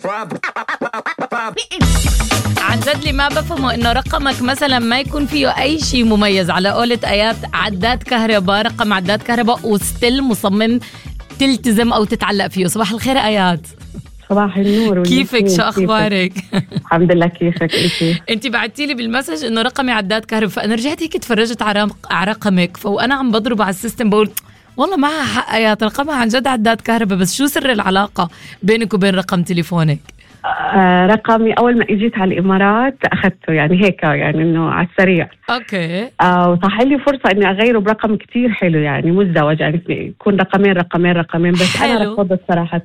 عن جد اللي ما بفهمه انه رقمك مثلا ما يكون فيه اي شيء مميز، على قولة ايات عداد كهرباء، رقم عداد كهرباء وستيل مصمم تلتزم او تتعلق فيه. صباح الخير ايات. صباح النور. كيفك؟ شو اخبارك؟ الحمد لله. كيفك انت بعتي لي بالمسج انه رقمي عداد كهرباء، فانا رجعت هيك تفرجت على رقمك، فانا عم بضرب على السيستم بقول والله معها حق ايات، رقمها عن جد عداد كهرباء، بس شو سر العلاقه بينك وبين رقم تليفونك؟ رقمي اول ما اجيت على الامارات اخذته، يعني هيك يعني انه على السريع. اوكي. وصح لي فرصه اني اغيره برقم كتير حلو، يعني مزدوج، يعني يكون رقمين بس حلو. انا رفضت صراحه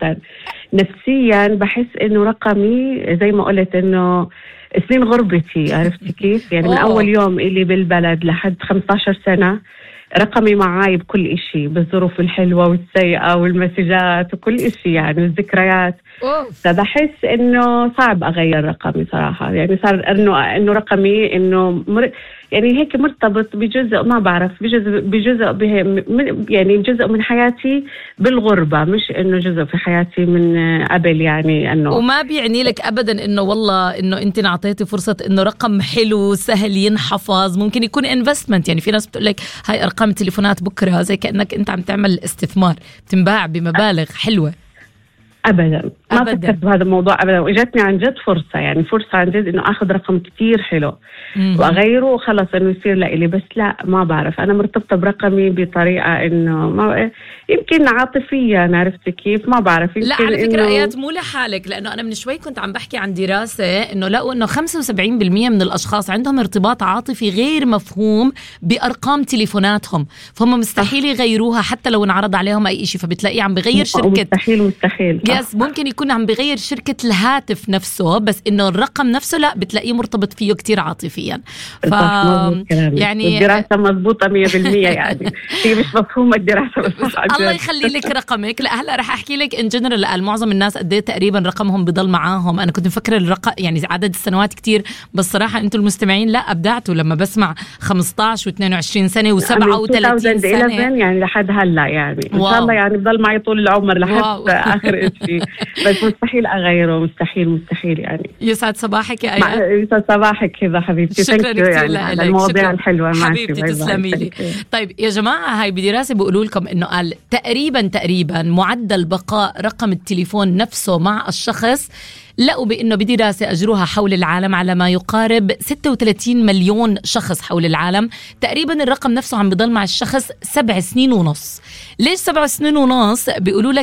نفسيا، بحس انه رقمي زي ما قلت انه سنين غربتي، عرفتي كيف؟ يعني من اول يوم إلي بالبلد لحد 15 سنه رقمي معاي بكل إشي، بالظروف الحلوة والسيئة والمسجات وكل إشي يعني والذكريات. فبحس إنه صعب أغير رقمي صراحة، يعني صار إنه رقمي إنه يعني هيك مرتبط بجزء، ما بعرف، بجزء يعني جزء من حياتي بالغربة، مش إنه جزء في حياتي من قبل، يعني إنه. وما بيعني لك أبدا إنه والله إنه أنت نعطيتي فرصة إنه رقم حلو سهل ينحفظ، ممكن يكون investment، يعني في ناس بتقول لك هاي أرقام التليفونات بكرة زي كأنك أنت عم تعمل استثمار بتنباع بمبالغ حلوة. أبدا ما فكرت بهذا الموضوع أبدا، وإجتني عن جد فرصة، يعني فرصة عن جد إنه أخذ رقم كتير حلو وأغيره وخلص إنه يصير لإلي، بس لا ما بعرف، أنا مرتبطة برقمي بطريقة إنه ما يمكن عاطفيا، عرفتي كيف؟ ما بعرف. لا على فكرة آيات مو لحالك، لأنه أنا من شوي كنت عم بحكي عن دراسة إنه لقوا إنه 75% من الأشخاص عندهم ارتباط عاطفي غير مفهوم بأرقام تليفوناتهم، فهم مستحيل يغيروها حتى لو انعرض عليهم أي شيء، فبتلاقيه عم بغير شركة. مستحيل. يس ممكن يكون عم بغير شركة الهاتف نفسه، بس إنه الرقم نفسه لا، بتلاقيه مرتبط فيه كتير عاطفيا. يعني الدراسة مضبوطة 100%، يعني هي مش مفهومة الدراسة بس. الله يخلي لك رقمك. لا هلا رح أحكي لك إن جنرال معظم الناس قد ايه تقريبا رقمهم بضل معاهم. أنا كنت مفكرة الرقم يعني عدد السنوات كتير، بس صراحة أنتوا المستمعين لا أبدعتوا لما بسمع 15 و22 سنة و37 سنة، يعني لحد هلا، يعني إن شاء الله يعني بضل معي طول العمر لحد آخر شيء، بس مستحيل أغيره، مستحيل يعني. يسعد صباحك يا آيات. يسعد صباحك كذا حبيبتي. شكرا كثير يعني المواضيع الحلوة حبيبتي، تسلمي لي. طيب يا جماعة، هاي بدراسة بيقولوا لكم إنه قال تقريبا معدل بقاء رقم التليفون نفسه مع الشخص، لقوا بأنه بدراسة أجروها حول العالم على ما يقارب 36 مليون شخص حول العالم، تقريبا الرقم نفسه عم بضل مع الشخص 7 سنين ونص. ليش 7 سنين ونص؟ بيقولوا لك